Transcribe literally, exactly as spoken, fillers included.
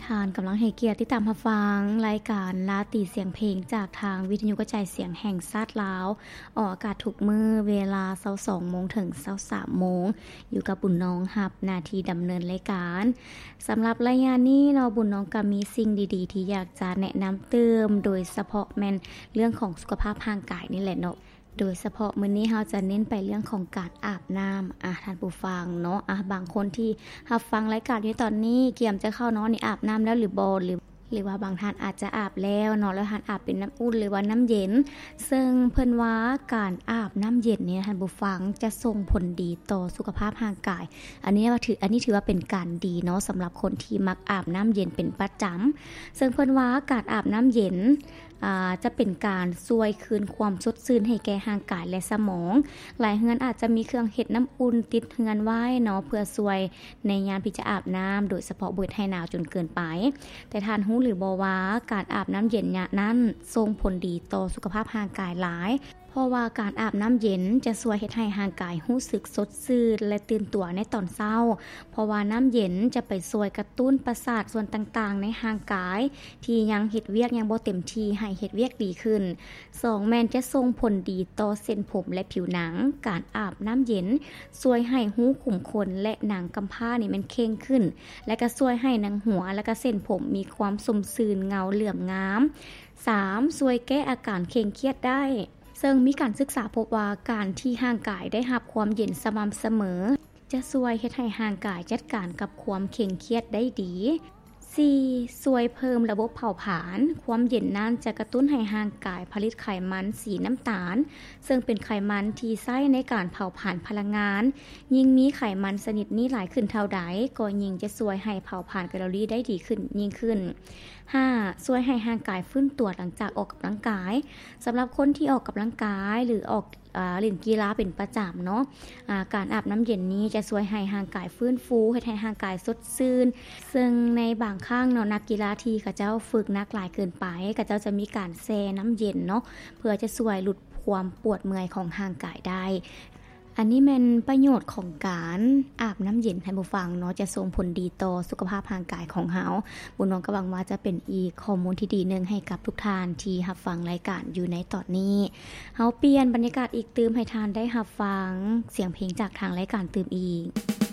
ทานกำลังให้เกียรติติดตามรับฟังรายการลาตรีเสียงเพลงจากทางวิทยุกระจายเสียงแห่งชาติลาวออกอากาศทุกมื้อเวลา ยี่สิบสองโมง ถึง ยี่สิบสามโมงอยู่กับบุญน้องรับหน้าที่ดำเนินรายการสำหรับรายการนี้เนาะบุญน้องก็มีสิ่งดีๆที่อยากจะแนะนำเติมโดยเฉพาะแม่นเรื่องของสุขภาพร่างกายนี่แหละเนาะโดยเฉพาะมื้อนี้เราจะเน้นไปเรื่องของการอาบน้ำอ่ะท่านผู้ฟังเนาะอ่ะบางคนที่รับฟังรายการอยู่ตอนนี้เกี่ยมจะเข้านอนนี่อาบน้ำแล้วหรือบ่หรือหรือว่าบางท่านอาจจะอาบแล้วเนาะแล้วท่านอาบเป็นน้ำอุ่นหรือว่าน้ำเย็นซึ่งเพิ่นว่าการอาบน้ำเย็นเนี่ยท่านผู้ฟังจะส่งผลดีต่อสุขภาพร่างกายอันนี้ว่าถืออันนี้ถือว่าเป็นการดีเนาะสำหรับคนที่มักอาบน้ำเย็นเป็นประจำซึ่งเพิ่นว่าการอาบน้ำเย็นอ่าจะเป็นการช่วยคืนความสดชื่นให้แก่ร่างกายและสมองหลายเฮือนอาจจะมีเครื่องเฮ็ดน้ำอุ่นติดเฮือนไว้เนาะเพื่อช่วยในยามที่จะอาบน้ำโดยเฉพาะเบิดให้หนาวจนเกินไปแต่ท่านรู้หรือบ่ว่าการอาบน้ำเย็นเนี่ยนั้นส่งผลดีต่อสุขภาพร่างกายหลายเพราะว่าการอาบน้ำเย็นจะช่วยเฮ็ดให้ร่างกายรู้สึกสดชื่นและตื่นตัวในตอนเช้าเพราะว่าน้ำเย็นจะไปช่วยกระตุ้นประสาทส่วนต่างๆในร่างกายที่ยังเฮ็ดเวียกยังบ่เต็มที่ให้เฮ็ดเวียกดีขึ้นสองแม่นจะส่งผลดีต่อเส้นผมและผิวหนังการอาบน้ำเย็นช่วยให้หูขุมขนและหนังกำพร้านี่มันเข่งขึ้นและก็ช่วยให้หนังหัวและก็เส้นผมมีความสมชื่นเงาเหลื่อมงามสามช่วยแก้อาการเคร่งเครียดได้ซึ่งมีการศึกษาพบว่าการที่ร่างกายได้รับความเย็นสม่ำเสมอจะช่วยเฮ็ดให้ร่างกายจัดการกับความเคร่งเครียดได้ดีสี่ช่วยเพิ่มระบบเผาผลาญความเย็นนั้นจะกระตุ้นให้ร่างกายผลิตไขมันสีน้ำตาลซึ่งเป็นไขมันที่ใช้ในการเผาผลาญพลังงานยิ่งมีไขมันชนิดนี้หลายขึ้นเท่าใดก็ยิ่งจะช่วยให้เผาผลาญแคลอรี่ได้ดีขึ้นยิ่งขึ้นห้าช่วยให้ร่างกายฟื้นตัวหลังจากออกกำลังกายสำหรับคนที่ออกกำลังกายหรือออกอ่าเล่นกีฬาเป็นประจำเนาะอ่าการอาบน้ำเย็นนี้จะช่วยให้ร่างกายฟื้นฟูให้ร่างกายสดชื่นซึ่งในบางครั้งเนาะนักกีฬาที่เขาเจ้าฝึกหนักหลายเกินไปเขาเจ้าจะมีการแช่น้ำเย็นเนาะเพื่อจะช่วยลดความปวดเมื่อยของร่างกายได้อันนี้เป็นประโยชน์ของการอาบน้ำเย็นให้ผู้ฟังเนาะจะส่งผลดีต่อสุขภาพร่างกายของเฮาบุญน้องก็หวังว่าจะเป็นอีกข้อมูลที่ดีนึงให้กับทุกท่านที่รับฟังรายการอยู่ในตอนนี้เฮาเปลี่ยนบรรยากาศอีกตื่มให้ท่านได้รับฟังเสียงเพลงจากทางรายการตื่มอีก